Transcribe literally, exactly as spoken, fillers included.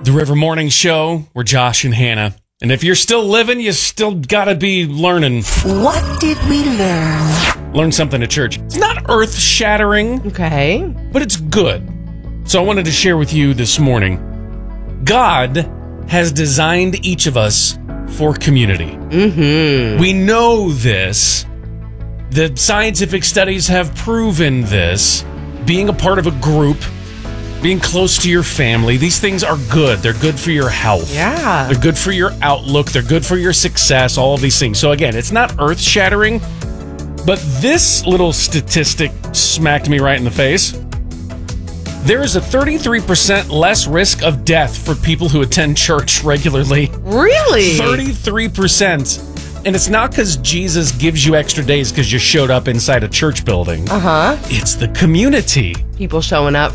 The River Morning Show. We're Josh and Hannah. And if you're still living, you still gotta be learning. What did we learn? Learn something at church. It's not earth-shattering, Okay. but it's good. So I wanted to share with you this morning. God has designed each of us for community. Mm-hmm. We know this. The scientific studies have proven this. Being a part of a group, being close to your family, these things are good. They're good for your health. Yeah. They're good for your outlook. They're good for your success, all of these things. So again, it's not earth-shattering, but this little statistic smacked me right in the face. There is a thirty-three percent less risk of death for people who attend church regularly. Really? thirty-three percent. And it's not because Jesus gives you extra days because you showed up inside a church building. Uh-huh. It's the community. People showing up